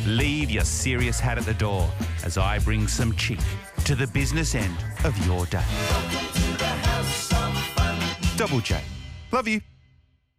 Leave your serious hat at the door as I bring some chic to the business end of your day. Double J. Love you.